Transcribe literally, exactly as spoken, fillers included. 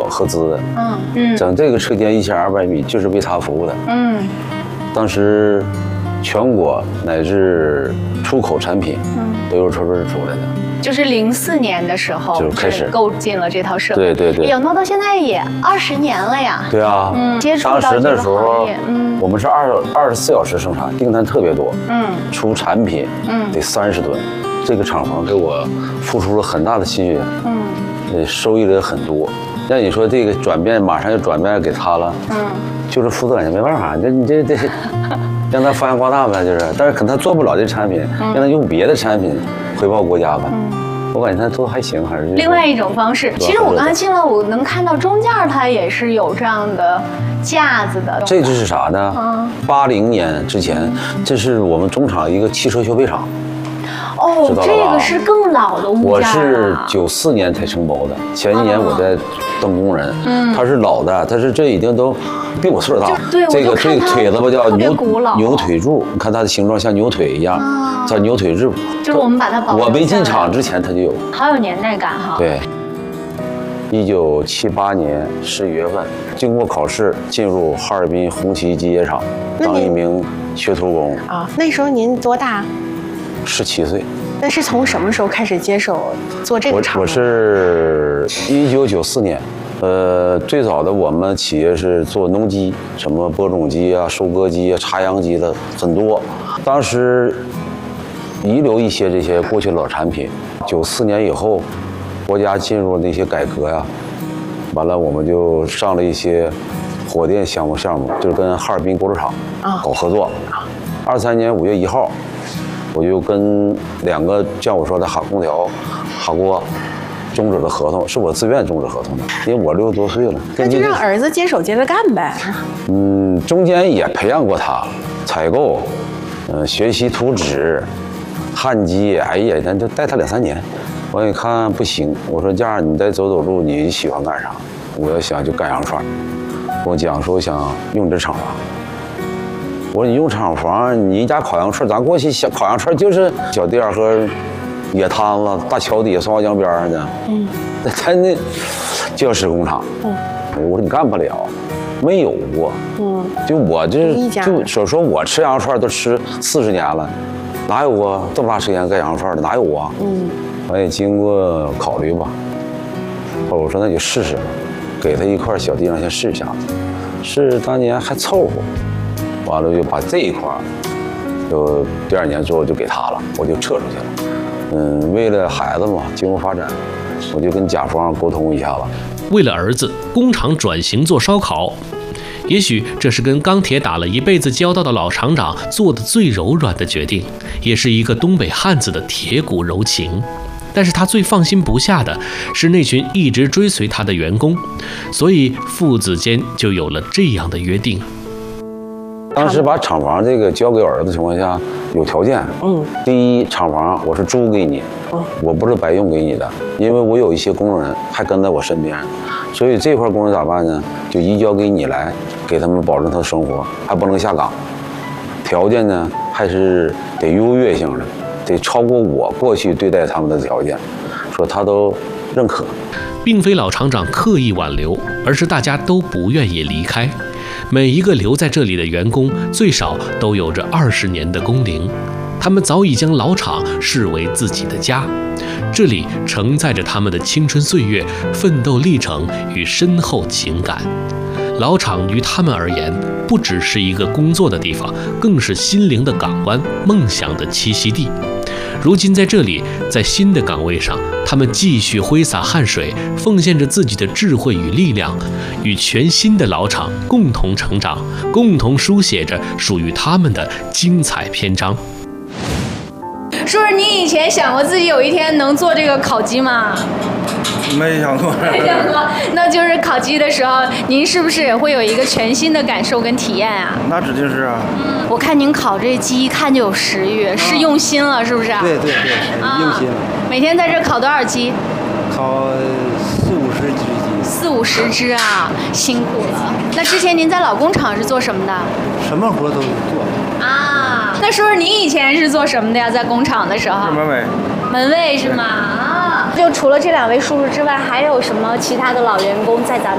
合资的， 嗯嗯， 整这个车间一千二百米就是为他服务的。 嗯， 当时全国乃至出口产品，嗯，都由车队出来的。 就是零四年的时候就开始购进了这套设备。 对对对。 哎呦，那到现在也二十年了呀。 对啊。 嗯，接触到这个行业，嗯， 我们是二二十四小时生产，订单特别多。嗯。出产品，嗯，得三十吨。这个厂房给我付出了很大的心血。嗯。呃，收益了很多。那你说这个转变马上就转变给他了。嗯。就是负责人没办法，这你这这。让他发扬光大呗，就是，但是可能他做不了这产品，嗯、让他用别的产品回报国家呗。嗯、我感觉他做的还行，还是另外一种方式。其实我刚才进来，我能看到中间它也是有这样的架子的。 这就是啥呢？八零、嗯、年之前，这是我们中厂一个汽车修配厂。 哦，这个是更老的物件。 我是九四年才承包的，前一年我在当工人。嗯，他是老的，他是这已经都比我岁数大。 对， 这个这个腿子吧叫牛牛腿柱，你看它的形状像牛腿一样，叫牛腿柱。 就是我们把它保留。 我没进厂之前它就有。 好有年代感哈。 对。一九七八年十一月份，经过考试进入哈尔滨红旗机械厂当一名学徒工。 啊，那时候您多大？ 十七岁。 那是从什么时候开始接手做这个厂？ 我我是一九九四年，呃，最早的我们企业是做农机，什么播种机啊、收割机啊、插秧机的很多。当时遗留一些这些过去老产品。九四年以后，国家进入那些改革呀、啊，完了我们就上了一些火电项目项目，就是跟哈尔滨锅炉厂搞合作。二三年五月一号。我就跟两个像我说的哈空调、哈锅终止了合同，是我自愿终止合同的，因为我六十多岁了。 那就让儿子接手接着干呗。 嗯，中间也培养过他，采购，嗯、呃，学习图纸、焊机，哎呀，咱就带他两三年。我一看不行，我说这样你再走走路，你喜欢干啥？我要想就干羊串。我讲说我想用这厂房。我说你用厂房，你一家烤羊串，咱过去小烤羊串就是小店和野摊子、大桥底下、松花江边上的。嗯，在那教师工厂。嗯，我说你干不了，没有过。嗯，就我这就说说我吃羊肉串都吃四十年了，哪有过这么大时间干羊肉串的？哪有啊？嗯，我也经过考虑吧。我说那你就试试吧，给他一块小地方先试一下子，试当年还凑合。完了就把这一块，就第二年之后就给他了，我就撤出去了。嗯，为了孩子嘛，今后发展，我就跟甲方沟通一下了。 为了儿子，工厂转型做烧烤，也许这是跟钢铁打了一辈子交道的老厂长做的最柔软的决定，也是一个东北汉子的铁骨柔情。但是他最放心不下的是那群一直追随他的员工，所以父子间就有了这样的约定。 当时把厂房这个交给儿子的情况下，有条件。嗯，第一，厂房我是租给你，嗯，我不是白用给你的，因为我有一些工人还跟在我身边，所以这块工人咋办呢？就移交给你来，给他们保证他的生活，还不能下岗。条件呢，还是得优越性的，得超过我过去对待他们的条件，说他都认可。 并非老厂长刻意挽留，而是大家都不愿意离开。每一个留在这里的员工，最少都有着二十年的工龄，他们早已将老厂视为自己的家，这里承载着他们的青春岁月、奋斗历程与深厚情感。老厂于他们而言，不只是一个工作的地方，更是心灵的港湾、梦想的栖息地。如今在这里，在新的岗位上，他们继续挥洒汗水，奉献着自己的智慧与力量，与全新的老厂共同成长，共同书写着属于他们的精彩篇章。 叔叔，你以前想过自己有一天能做这个烤鸡吗？ 没想过。 没想过。那就是烤鸡的时候，您是不是也会有一个全新的感受跟体验啊？ 那指定是啊。 嗯，我看您烤这鸡，一看就有食欲，啊、是用心了，是不是？ 对对对，啊、用心了。 每天在这烤多少鸡？ 烤四五十只鸡。 四五十只啊，辛苦了。那之前您在老工厂是做什么的？ 什么活都做。 啊，那叔叔您以前是做什么的呀？在工厂的时候？ 是门卫。 门卫是吗？啊，就除了这两位叔叔之外，还有什么其他的老员工在咱们